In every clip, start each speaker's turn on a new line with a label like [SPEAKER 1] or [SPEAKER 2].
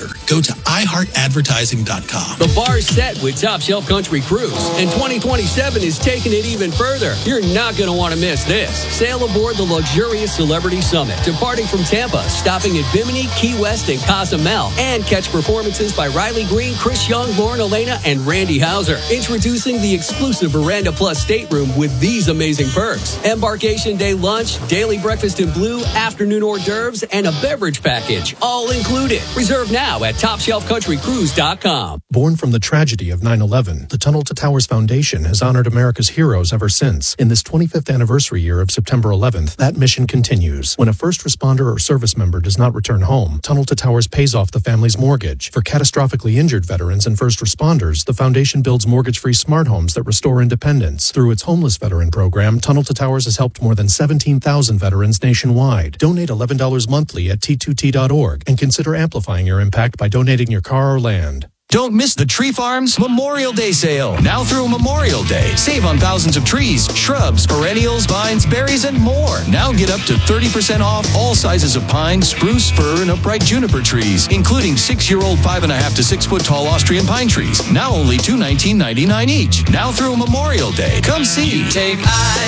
[SPEAKER 1] advertiser. Go to iHeartAdvertising.com.
[SPEAKER 2] The bar's set with Top Shelf Country Cruise, and 2027 is taking it even further. You're not going to want to miss this. Sail aboard the luxurious Celebrity Summit, departing from Tampa, stopping at Bimini, Key West, and Cozumel, and catch performances by Riley Green, Chris Young, Lauren Elena, and Randy Hauser. Introducing the exclusive Veranda Plus stateroom with these amazing perks: embarkation day lunch, daily breakfast in blue, afternoon hors d'oeuvres, and a beverage package, all included. Reserve now at TopShelfCountryCruise.com.
[SPEAKER 3] Born from the tragedy of 9/11, the Tunnel to Towers Foundation has honored America's heroes ever since. In this 25th anniversary year of September 11th, that mission continues. When a first responder or service member does not return home, Tunnel to Towers pays off the family's mortgage. For catastrophically injured veterans and first responders, the foundation builds mortgage-free smart homes that restore independence. Through its homeless veteran program, Tunnel to Towers has helped more than 17,000 veterans nationwide. Donate $11 monthly at T2T.org and consider amplifying your impact by donating your car or land.
[SPEAKER 4] Don't miss the Tree Farms Memorial Day sale. Now through Memorial Day. Save on thousands of trees, shrubs, perennials, vines, berries, and more. Now get up to 30% off all sizes of pine, spruce, fir, and upright juniper trees, including 6-year-old 5.5 to 6 foot tall Austrian pine trees. Now only $219.99 each. Now through Memorial Day. Come see.
[SPEAKER 5] You take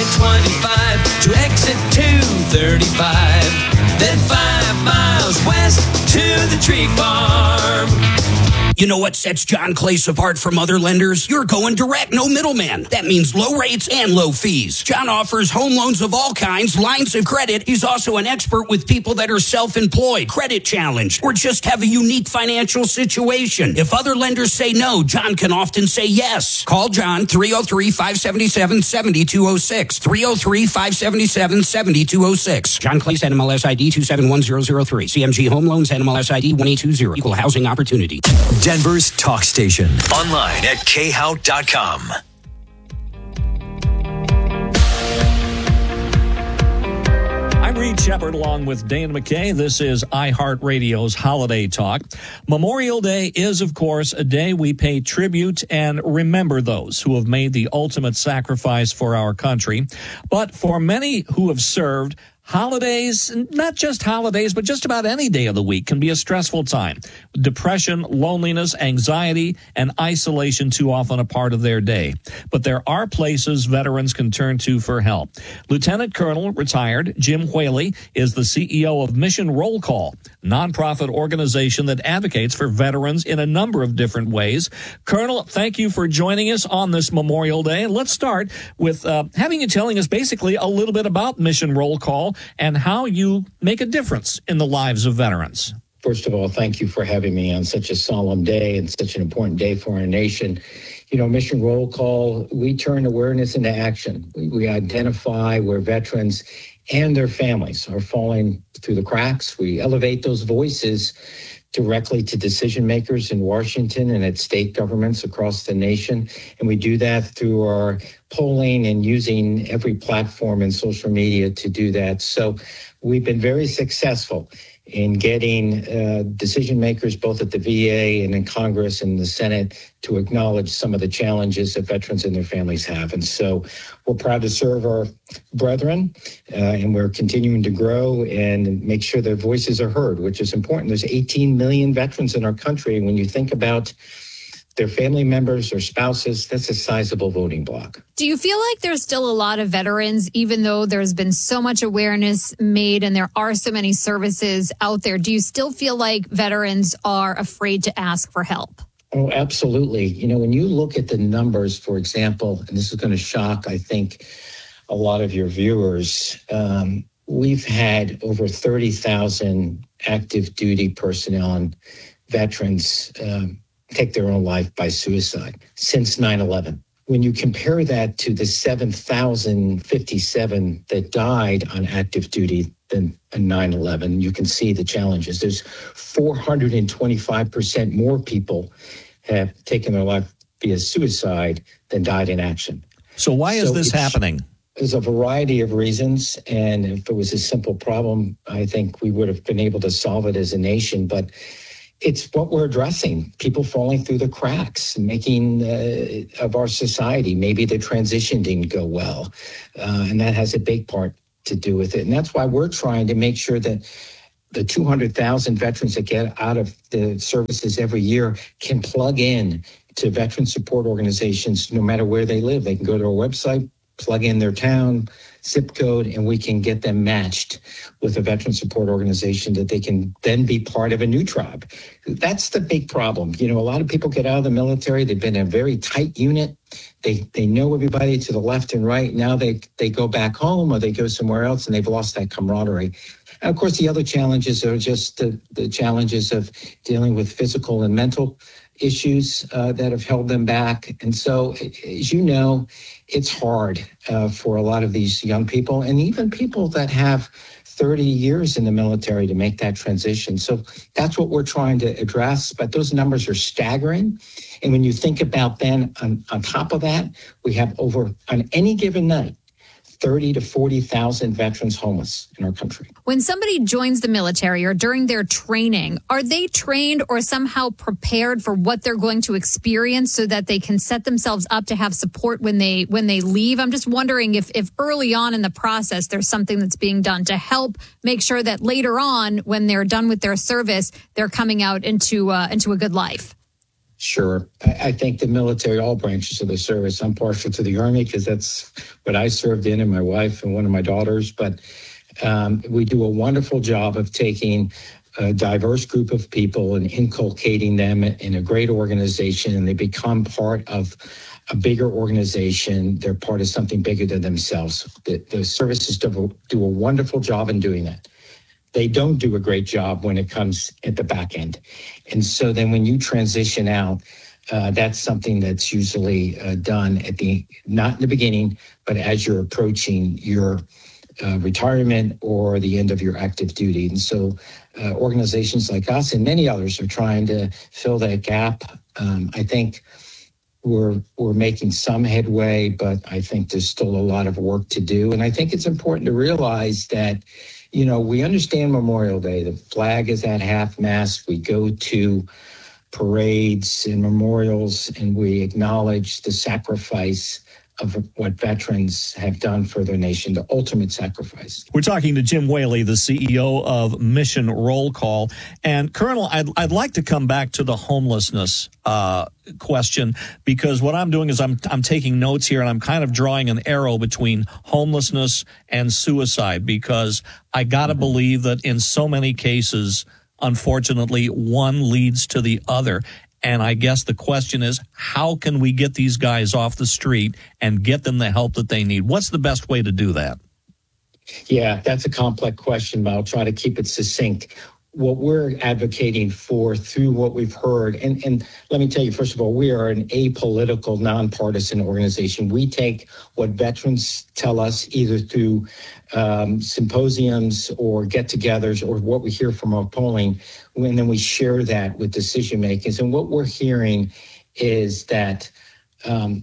[SPEAKER 5] I-25 to exit 235, then 5 miles west to the Tree Farm.
[SPEAKER 6] You know what sets John Clace apart from other lenders? You're going direct, no middleman. That means low rates and low fees. John offers home loans of all kinds, lines of credit. He's also an expert with people that are self-employed, credit challenged, or just have a unique financial situation. If other lenders say no, John can often say yes. Call John, 303-577-7206. 303-577-7206. John Clace, NMLS ID 271003. CMG Home Loans, NMLS ID 1820. Equal Housing Opportunity.
[SPEAKER 4] Denver's talk station. Online at khout.com.
[SPEAKER 7] I'm Reed Shepard along with Dan McKay. This is iHeartRadio's Holiday Talk. Memorial Day is, of course, a day we pay tribute and remember those who have made the ultimate sacrifice for our country. But for many who have served, holidays, not just holidays, but just about any day of the week can be a stressful time. Depression, loneliness, anxiety, and isolation too often a part of their day. But there are places veterans can turn to for help. Lieutenant Colonel, retired, Jim Whaley is the CEO of Mission Roll Call, a nonprofit organization that advocates for veterans in a number of different ways. Colonel, thank you for joining us on this Memorial Day. Let's start with having you telling us basically a little bit about Mission Roll Call and how you make a difference in the lives of veterans.
[SPEAKER 8] First of all, thank you for having me on such a solemn day and such an important day for our nation. You know, Mission Roll Call, we turn awareness into action. We identify where veterans and their families are falling through the cracks. We elevate those voices directly to decision makers in Washington and at state governments across the nation. And we do that through our polling and using every platform and social media to do that. So we've been very successful in getting decision makers both at the VA and in Congress and the Senate to acknowledge some of the challenges that veterans and their families have. And so we're proud to serve our brethren, and we're continuing to grow and make sure their voices are heard, which is important. There's 18 million veterans in our country, and when you think about their family members or spouses, that's a sizable voting bloc.
[SPEAKER 9] Do you feel like there's still a lot of veterans, even though there's been so much awareness made and there are so many services out there? Do you still feel like veterans are afraid to ask for help?
[SPEAKER 8] Oh, absolutely. You know, when you look at the numbers, for example, and this is going to shock, I think, a lot of your viewers, we've had over 30,000 active duty personnel and veterans take their own life by suicide since 9/11. When you compare that to the 7,057 that died on active duty in 9/11, you can see the challenges. There's 425% more people have taken their life via suicide than died in action.
[SPEAKER 7] So why is this happening?
[SPEAKER 8] There's a variety of reasons, and if it was a simple problem, I think we would have been able to solve it as a nation, but it's what we're addressing, people falling through the cracks, making of our society. Maybe the transition didn't go well, and that has a big part to do with it. And that's why we're trying to make sure that the 200,000 veterans that get out of the services every year can plug in to veteran support organizations no matter where they live. They can go to our website, plug in their town, zip code, and we can get them matched with a veteran support organization that they can then be part of a new tribe. That's the big problem. A lot of people get out of the military. They've been a very tight unit. They know everybody to the left and right. Now they go back home or they go somewhere else and they've lost that camaraderie. And of course, the other challenges are just the challenges of dealing with physical and mental issues that have held them back. And so, as you know, it's hard for a lot of these young people and even people that have 30 years in the military to make that transition. So that's what we're trying to address. But those numbers are staggering. And when you think about then on top of that, we have over on any given night, 30 to 40,000 veterans homeless in our country.
[SPEAKER 9] When somebody joins the military or during their training, are they trained or somehow prepared for what they're going to experience so that they can set themselves up to have support when they leave? I'm just wondering if early on in the process, there's something that's being done to help make sure that later on, when they're done with their service, they're coming out into a good life.
[SPEAKER 8] Sure. I think the military, all branches of the service, I'm partial to the Army because that's what I served in and my wife and one of my daughters. But we do a wonderful job of taking a diverse group of people and inculcating them in a great organization, and they become part of a bigger organization. They're part of something bigger than themselves. The services do a wonderful job in doing that. They don't do a great job when it comes at the back end. And so then when you transition out, that's something that's usually done not in the beginning, but as you're approaching your retirement or the end of your active duty. And so organizations like us and many others are trying to fill that gap. I think we're making some headway, but I think there's still a lot of work to do. And I think it's important to realize that we understand Memorial Day. The flag is at half-mast. We go to parades and memorials, and we acknowledge the sacrifice of what veterans have done for their nation, the ultimate sacrifice.
[SPEAKER 7] We're talking to Jim Whaley, the CEO of Mission Roll Call. And Colonel, I'd like to come back to the homelessness question, because what I'm doing is I'm taking notes here, and I'm kind of drawing an arrow between homelessness and suicide, because I got to believe that in so many cases, unfortunately, one leads to the other. And I guess the question is, how can we get these guys off the street and get them the help that they need? What's the best way to do that?
[SPEAKER 8] Yeah, that's a complex question, but I'll try to keep it succinct. What we're advocating for through what we've heard, and let me tell you, first of all, we are an apolitical, nonpartisan organization. We take what veterans tell us either through symposiums or get-togethers or what we hear from our polling, and then we share that with decision makers. And what we're hearing is that, the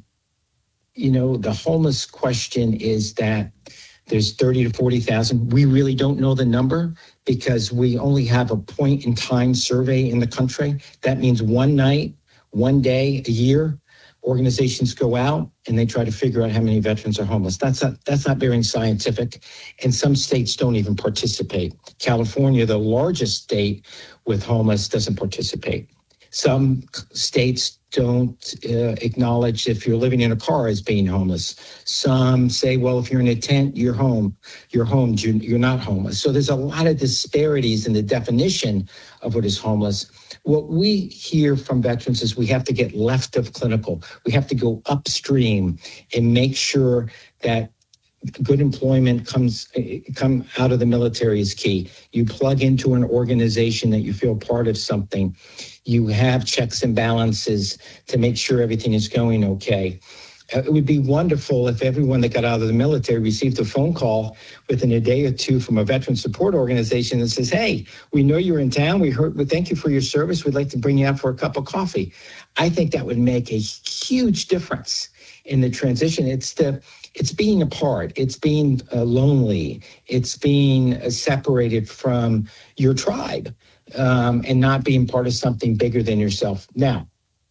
[SPEAKER 8] homeless question is that there's 30 to 40,000. We really don't know the number because we only have a point-in-time survey in the country. That means one night, one day, a year, organizations go out and they try to figure out how many veterans are homeless. That's not very scientific, and some states don't even participate. California, the largest state with homeless, doesn't participate. Some states don't acknowledge if you're living in a car as being homeless. Some say, well, if you're in a tent, you're home. You're not homeless. So there's a lot of disparities in the definition of what is homeless. What we hear from veterans is we have to get left of clinical. We have to go upstream and make sure that good employment come out of the military is key. You plug into an organization that you feel part of something. You have checks and balances to make sure everything is going okay. It would be wonderful if everyone that got out of the military received a phone call within a day or two from a veteran support organization that says, hey, we know you're in town. We thank you for your service. We'd like to bring you out for a cup of coffee. I think that would make a huge difference in the transition. It's being apart. It's being lonely. It's being separated from your tribe and not being part of something bigger than yourself. Now,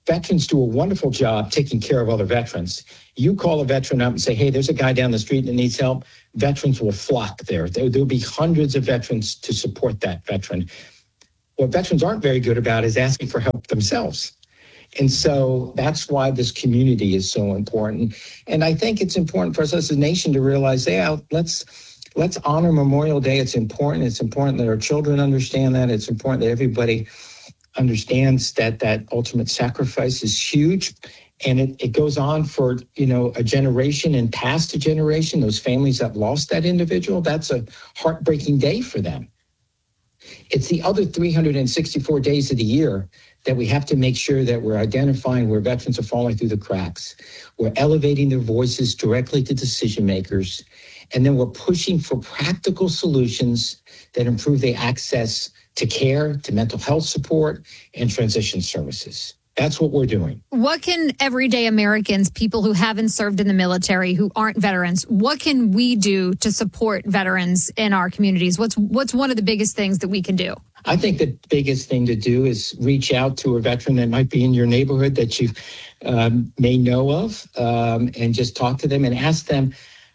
[SPEAKER 8] veterans do a wonderful job taking care of other veterans. You call a veteran up and say, hey, there's a guy down the street that needs help. Veterans will flock there. There'll be hundreds of veterans to support that veteran. What veterans aren't very good about is asking for help themselves. And so that's why this community is so important. And I think it's important for us as a nation to realize, yeah, let's honor Memorial Day. It's important. It's important that our children understand that. It's important that everybody understands that ultimate sacrifice is huge. And it goes on for, a generation and past a generation. Those families that lost that individual, that's a heartbreaking day for them. It's the other 364 days of the year that we have to make sure that we're identifying where veterans are falling through the cracks. We're elevating their voices directly to decision makers. And then we're pushing for practical solutions that improve their access to care, to mental health support, and transition services. That's what we're doing.
[SPEAKER 9] What can everyday Americans, people who haven't served in the military, who aren't veterans, what can we do to support veterans in our communities? What's one of the biggest things that we can do?
[SPEAKER 8] I think the biggest thing to do is reach out to a veteran that might be in your neighborhood that you may know of, and just talk to them and ask them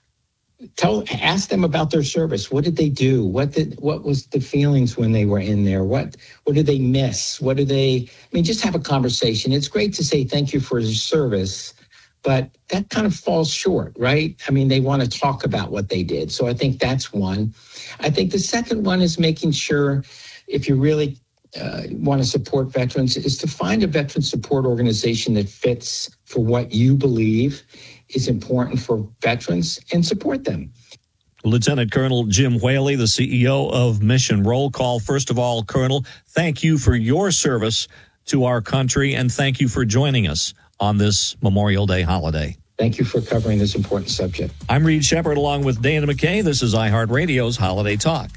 [SPEAKER 8] about their service. What did they do? What was the feelings when they were in there? What did they miss? Just have a conversation. It's great to say thank you for your service, but that kind of falls short, right? They want to talk about what they did. So I think that's one. I think the second one is making sure, if you really want to support veterans, is to find a veteran support organization that fits for what you believe is important for veterans and support them.
[SPEAKER 7] Lieutenant Colonel Jim Whaley, the CEO of Mission Roll Call. First of all, Colonel, thank you for your service to our country, and thank you for joining us on this Memorial Day holiday.
[SPEAKER 8] Thank you for covering this important subject.
[SPEAKER 7] I'm Reed Shepard along with Dana McKay. This is iHeartRadio's Holiday Talk.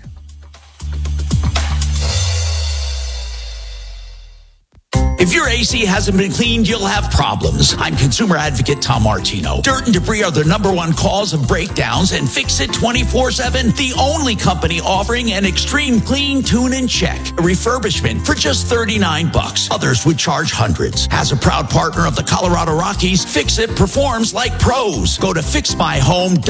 [SPEAKER 6] If your AC hasn't been cleaned, you'll have problems. I'm consumer advocate Tom Martino. Dirt and debris are the number one cause of breakdowns, and Fix It 24/7, the only company offering an extreme clean, tune, and check. A refurbishment for just $39. Others would charge hundreds. As a proud partner of the Colorado Rockies, Fix It performs like pros. Go to fixmyhome.com